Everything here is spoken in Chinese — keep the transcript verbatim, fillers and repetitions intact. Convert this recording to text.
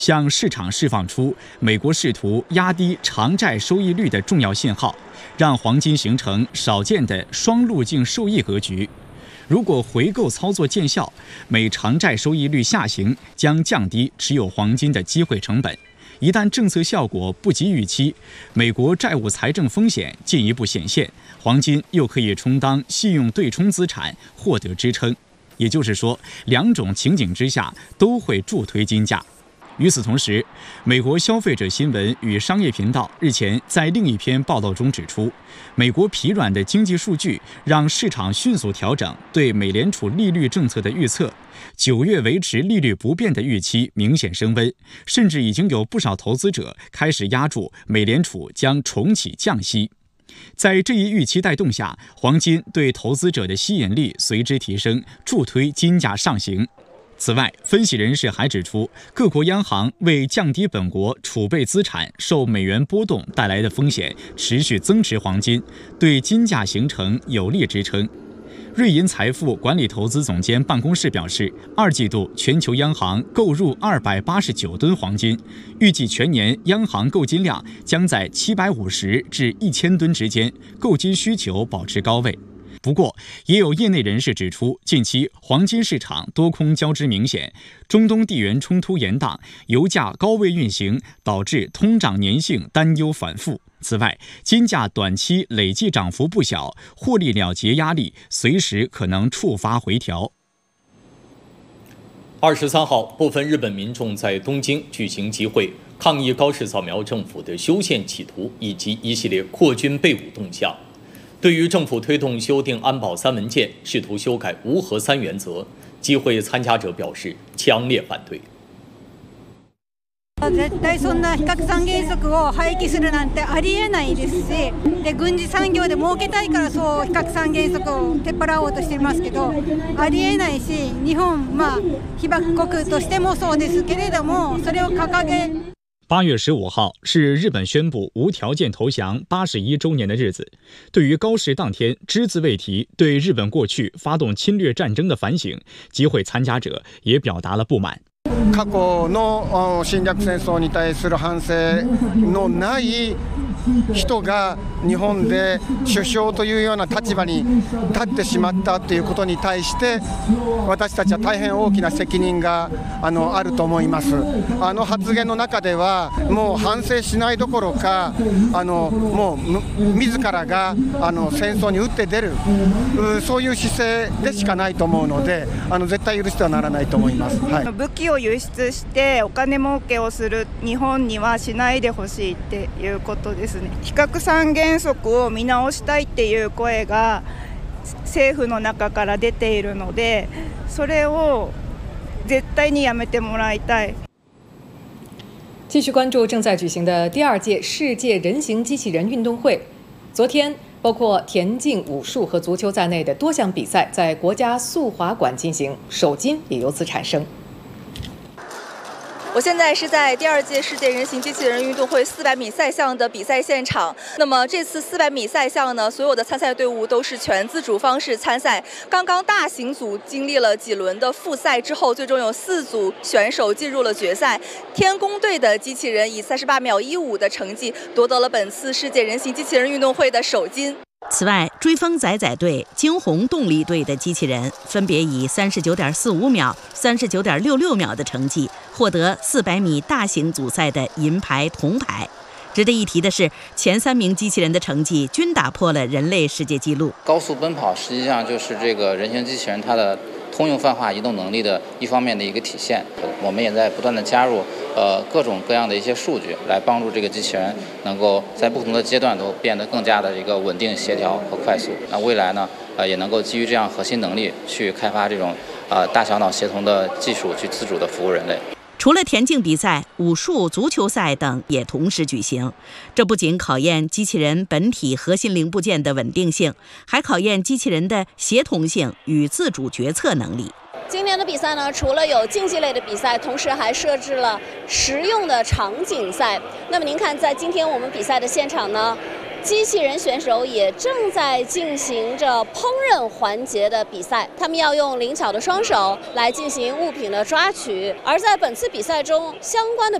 向市场释放出美国试图压低长债收益率的重要信号，让黄金形成少见的双路径受益格局。如果回购操作见效，美长债收益率下行将降低持有黄金的机会成本。一旦政策效果不及预期，美国债务财政风险进一步显现，黄金又可以充当信用对冲资产，获得支撑。也就是说，两种情景之下都会助推金价。与此同时，美国消费者新闻与商业频道日前在另一篇报道中指出，美国疲软的经济数据让市场迅速调整对美联储利率政策的预测，九月维持利率不变的预期明显升温，甚至已经有不少投资者开始押注美联储将重启降息。在这一预期带动下，黄金对投资者的吸引力随之提升，助推金价上行。此外，分析人士还指出，各国央行为降低本国储备资产受美元波动带来的风险，持续增持黄金，对金价形成有力支撑。瑞银财富管理投资总监办公室表示，二季度全球央行购入二百八十九吨黄金，预计全年央行购金量将在七百五十至一千吨之间，购金需求保持高位。不过，也有业内人士指出，近期黄金市场多空交织明显，中东地缘冲突延宕，油价高位运行，导致通胀粘性担忧反复。此外，金价短期累计涨幅不小，获利了结压力随时可能触发回调。 二十三号，部分日本民众在东京举行集会，抗议高市早苗政府的修宪企图以及一系列扩军备武动向。对于政府推动修订安保三文件，试图修改无核三原则，集会参加者表示强烈反对。 絶対そんな非核三原則を廃棄するなんてありえないですし、で軍事産業で儲けたいからそう非核三原則を取っ払おうとしていますけど、ありえないし、日本まあ被爆国としてもそうですけれども、それを掲げ。 八月十五号是日本宣布无条件投降八十一周年的日子。对于高市当天只字未提对日本过去发动侵略战争的反省，集会参加者也表達了不滿。 過去の侵略戦争に対する反省のない人が日本で首相というような立場に立ってしまったということに対して私たちは大変大きな責任が あの、あると思います。あの発言の中ではもう反省しないどころかあのもう自らがあの戦争に打って出るそういう姿勢でしかないと思うのであの絶対許してはならないと思います。はい、 武器を輸出してお金儲けをする日本にはしないでほしいっていうことですね。非核三原則を見直したいっていう声が政府の中から出ているので、それを絶対にやめてもらいたい。 继续关注正在举行的第二届世界人形机器人运动会。昨天，包括田径、武术和足球在内的多项比赛在国家速滑馆进行，首金也由此产生。 我现在是在第二届世界人形机器人运动会四百米赛项的比赛现场。那么这次四百米赛项呢，所有的参赛队伍都是全自主方式参赛。刚刚大型组经历了几轮的复赛之后，最终有四组选手进入了决赛。天宫队的机器人以三十八秒一五的成绩夺得了本次世界人形机器人运动会的首金。 此外，追风仔仔队、惊鸿动力队的机器人分别以三十九点四五秒、三十九点六六秒的成绩获得四百米大型组赛的银牌、铜牌。值得一提的是，前三名机器人的成绩均打破了人类世界纪录。 高速奔跑实际上就是这个人形机器人它的通用泛化移动能力的一方面的一个体现。我们也在不断的加入呃各种各样的一些数据，来帮助这个机器人能够在不同的阶段都变得更加的一个稳定、协调和快速。那未来呢，呃也能够基于这样核心能力去开发这种呃大小脑协同的技术，去自主的服务人类。 除了田径比赛、武术、足球赛等也同时举行，这不仅考验机器人本体核心零部件的稳定性，还考验机器人的协同性与自主决策能力。 今年的比赛呢，除了有竞技类的比赛，同时还设置了实用的场景赛。那么您看，在今天我们比赛的现场呢， 机器人选手也正在进行着烹饪环节的比赛，他们要用灵巧的双手来进行物品的抓取。而在本次比赛中，相关的